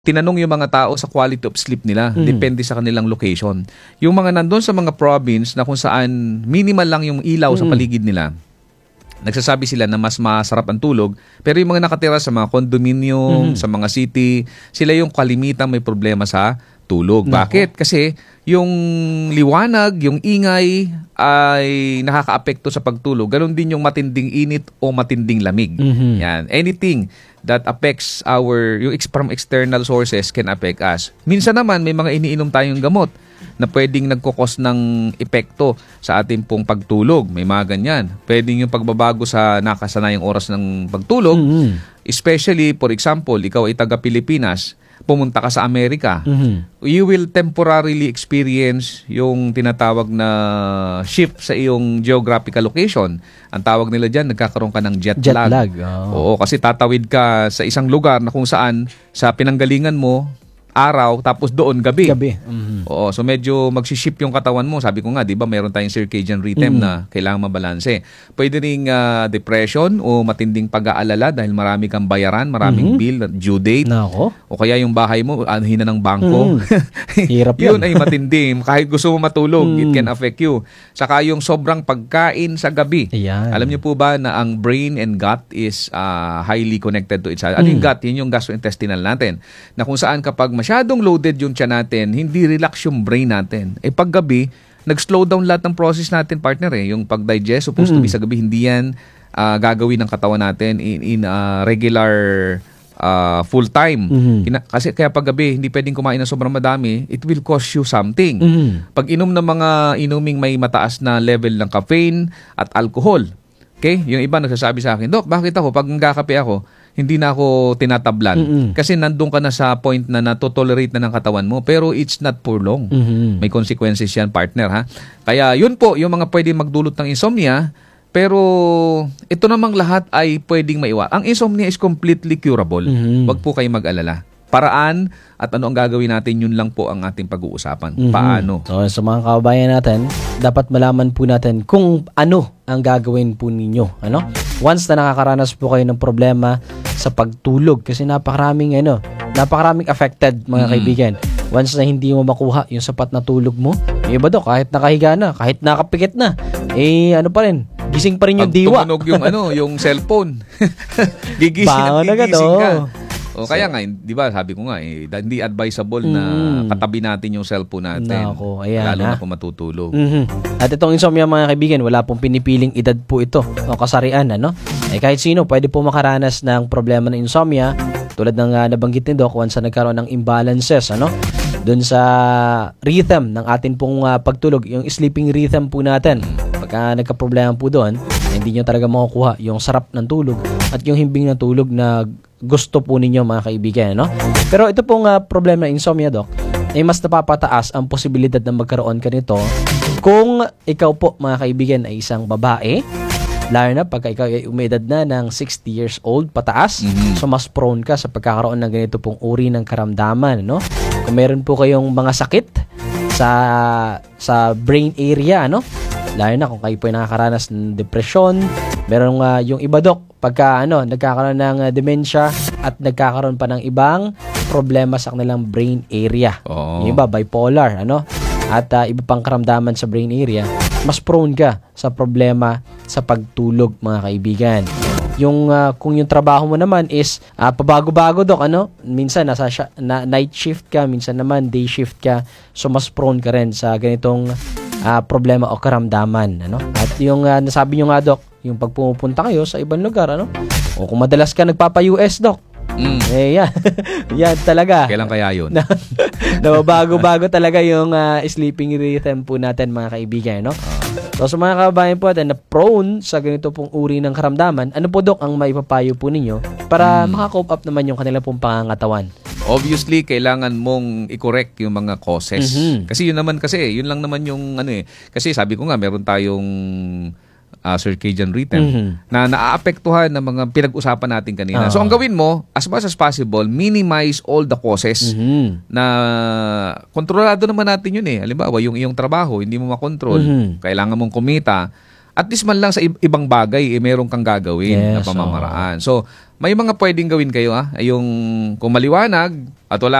tinanong yung mga tao sa quality of sleep nila. Depende sa kanilang location. Yung mga nandun sa mga province na kung saan minimal lang yung ilaw sa paligid nila, nagsasabi sila na mas masarap ang tulog. Pero yung mga nakatira sa mga condominium, sa mga city, sila yung kalimitang may problema sa tulog. Bakit? Kasi yung liwanag, yung ingay ay nakakaapekto sa pagtulog. Ganon din yung matinding init o matinding lamig. Yan. Anything that affects yung from external sources can affect us. Minsan naman may mga iniinom tayong gamot na pwedeng nagkukos ng epekto sa ating pong pagtulog. May mga ganyan. Pwedeng yung pagbabago sa nakasanayang oras ng pagtulog. Especially, for example, ikaw ay taga-Pilipinas, pumunta ka sa Amerika, you will temporarily experience yung tinatawag na shift sa iyong geographical location. Ang tawag nila dyan, nagkakaroon ka ng jet lag. Oo, kasi tatawid ka sa isang lugar na kung saan sa pinanggalingan mo, araw, tapos doon gabi. Oo, so medyo magsiship yung katawan mo. Sabi ko nga, di ba, meron tayong circadian rhythm na kailangan mabalanse. Pwede ring depression o matinding pag-aalala dahil marami kang bayaran, maraming bill, due date. O kaya yung bahay mo, anhin na ng bangko. Hirap yun ay matindi. Kahit gusto mo matulog, it can affect you. Saka yung sobrang pagkain sa gabi. Alam niyo po ba na ang brain and gut is highly connected to each other? Ano yung gut? Yun yung gastrointestinal natin. Na kung saan kapag masyadong loaded yung tiyan natin, hindi relax yung brain natin. Paggabi, nag-slow down lahat ng process natin, partner. Yung pag-digest, supposed to be sa gabi, hindi yan gagawin ng katawan natin in regular full time. Kasi kaya paggabi, hindi pwedeng kumain ng sobrang madami, it will cost you something. Pag inom ng mga inuming may mataas na level ng caffeine at alcohol, okay? Yung iba nagsasabi sa akin, Dok, bakit ako, pag nagkakape ako, hindi na ako tinatablan. Kasi nandun ka na sa point na natotolerate na ng katawan mo. Pero it's not for long. May consequences yan, partner, ha? Kaya yun po, yung mga pwedeng magdulot ng insomnia. Pero ito namang lahat ay pwedeng maiwasan. Ang insomnia is completely curable. Huwag po kayong mag-alala. Paraan at ano ang gagawin natin, yun lang po ang ating pag-uusapan. Paano? So, sa mga kababayan natin, dapat malaman po natin kung ano ang gagawin po ninyo. Once na nakakaranas po kayo ng problema sa pagtulog, kasi napakaraming affected, mga kaibigan. Once na hindi mo makuha yung sapat na tulog mo, iba daw, kahit nakahiga na, kahit nakapikit na, pa rin, gising pa rin yung diwa. Tumunog yung cellphone. Gigising ka. O kaya nga, di ba, sabi ko nga, hindi advisable na katabi natin yung cellphone natin. Lalo na kung matutulog. At itong insomnia, mga kaibigan, wala pong pinipiling edad po ito o kasarian. Kahit sino, pwede po makaranas ng problema ng insomnia, tulad ng nabanggit ni Doc, once na nagkaroon ng imbalances, dun sa rhythm ng atin pong pagtulog, yung sleeping rhythm po natin. Pagka nagka-problema po doon, hindi nyo talaga makukuha yung sarap ng tulog at yung himbing ng tulog na gusto po ninyo, mga kaibigan. Pero ito pong problema ng insomnia, Doc, ay mas napapataas ang posibilidad na magkaroon ka nito kung ikaw po, mga kaibigan, ay isang babae, lalo na pagka ikaw ay umedad na ng 60 years old pataas. So mas prone ka sa pagkakaroon ng ganito pong uri ng karamdaman. Kung meron po kayong mga sakit sa brain area, lalo na kung kayo po ay nakakaranas ng depression, meron yung iba, Doc, pagka nagkakaroon ng dementia at nagkakaroon pa ng ibang problema sa kanilang brain area. Yung iba, bipolar, at iba pang karamdaman sa brain area, mas prone ka sa problema sa pagtulog, mga kaibigan. Kung yung trabaho mo naman is pabago-bago, Doc, minsan night shift ka, minsan naman day shift ka, so mas prone ka rin sa ganitong problema o karamdaman. At yung nasabi nyo nga, Doc, yung pag pumupunta kayo sa ibang lugar, o kung madalas ka nagpapa-US, Doc, yan talaga. Kailan kaya yun? Bago-bago talaga yung sleeping rhythm po natin, mga kaibigan. So sa mga kababayan po natin na prone sa ganito pong uri ng karamdaman, ano po, Doc, ang maipapayo po ninyo para makakope up naman yung kanila pong pangangatawan? Obviously, kailangan mong i-correct yung mga causes. Kasi yun lang naman yung Kasi sabi ko nga, meron tayong circadian rhythm na naaapektuhan ng mga pinag-usapan natin kanina. So, ang gawin mo, as much as possible, minimize all the causes na kontrolado naman natin yun. Halimbawa, yung iyong trabaho, hindi mo makontrol. Kailangan mong kumita. at least man lang sa ibang bagay, meron kang gagawin na Yes, pamamaraan. So, may mga pwedeng gawin kayo, yung kung maliwanag at wala